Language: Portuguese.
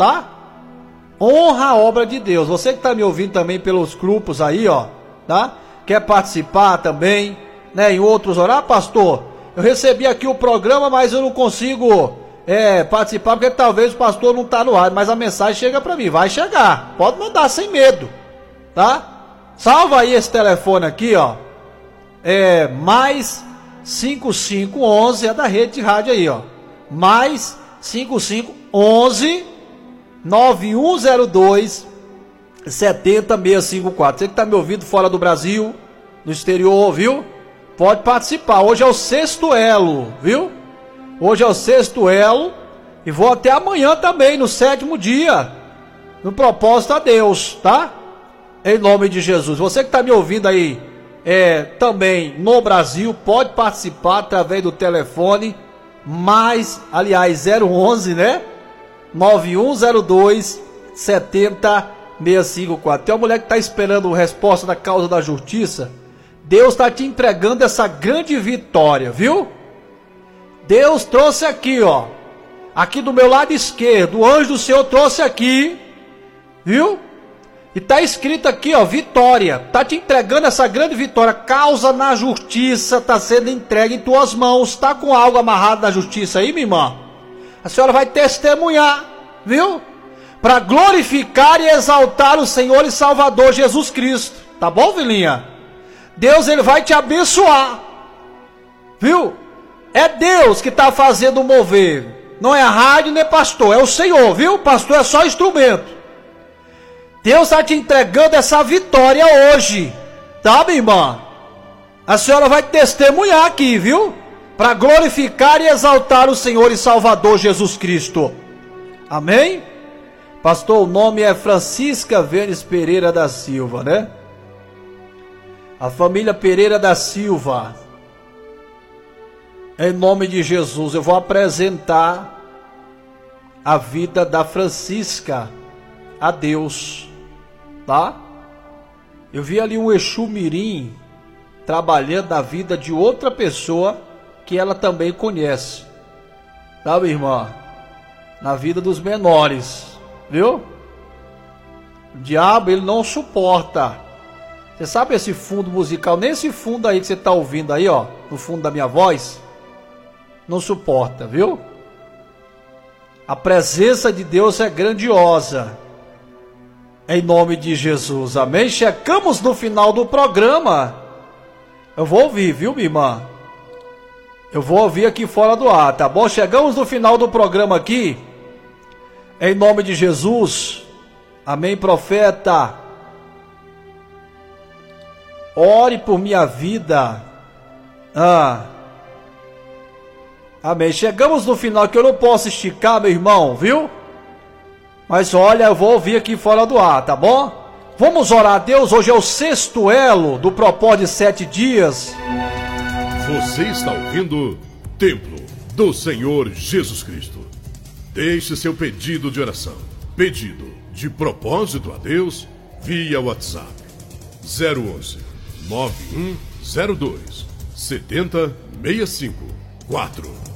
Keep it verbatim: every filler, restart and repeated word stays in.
tá? Honra a obra de Deus. Você que tá me ouvindo também pelos grupos aí, ó, tá? Quer participar também, né? Em outros horários, ah, pastor, eu recebi aqui o programa, mas eu não consigo é, participar porque talvez o pastor não tá no ar, mas a mensagem chega pra mim. Vai chegar, pode mandar sem medo, tá? Salva aí esse telefone aqui, ó. É mais cinco cinco onze, é da rede de rádio aí, ó. Mais cinco cinco onze nove um zero dois sete zero seis cinco quatro. Você que tá me ouvindo fora do Brasil, no exterior, viu? Pode participar. Hoje é o sexto elo, viu? Hoje é o sexto elo. E vou até amanhã também, no sétimo dia, no propósito a Deus, tá? Em nome de Jesus. Você que tá me ouvindo aí é, também no Brasil, pode participar através do telefone mais, aliás, zero onze, né? nove um zero dois sete zero seis cinco quatro. Tem uma mulher que está esperando a resposta da causa da justiça. Deus está te entregando essa grande vitória, viu? Deus trouxe aqui, ó, aqui do meu lado esquerdo, o anjo do Senhor trouxe aqui, viu? E está escrito aqui, ó, vitória. Está te entregando essa grande vitória. Causa na justiça está sendo entregue em tuas mãos. Está com algo amarrado na justiça aí, minha irmã? A senhora vai testemunhar, viu? Para glorificar e exaltar o Senhor e Salvador Jesus Cristo. Tá bom, filhinha? Deus, ele vai te abençoar, viu? É Deus que está fazendo o mover. Não é a rádio nem pastor, é o Senhor, viu? Pastor é só instrumento. Deus está te entregando essa vitória hoje, tá, minha irmã? A senhora vai testemunhar aqui, viu? Para glorificar e exaltar o Senhor e Salvador Jesus Cristo. Amém? Pastor, o nome é Francisca Vênis Pereira da Silva, né? A família Pereira da Silva. Em nome de Jesus, eu vou apresentar a vida da Francisca a Deus, tá? Eu vi ali um Exu Mirim trabalhando na vida de outra pessoa que ela também conhece, tá, minha irmã? Na vida dos menores, viu? O diabo, ele não suporta. Você sabe esse fundo musical, nesse fundo aí que você tá ouvindo aí, ó, no fundo da minha voz, não suporta, viu? A presença de Deus é grandiosa. Em nome de Jesus, amém? Checamos no final do programa. Eu vou ouvir, viu, minha irmã? Eu vou ouvir aqui fora do ar, tá bom? Chegamos no final do programa aqui. Em nome de Jesus. Amém, profeta. Ore por minha vida. Ah. Amém. Chegamos no final que eu não posso esticar, meu irmão, viu? Mas olha, eu vou ouvir aqui fora do ar, tá bom? Vamos orar a Deus. Hoje é o sexto elo do propósito de sete dias. Você está ouvindo Templo do Senhor Jesus Cristo. Deixe seu pedido de oração, pedido de propósito a Deus via WhatsApp zero onze nove um zero dois sete zero seis cinco quatro.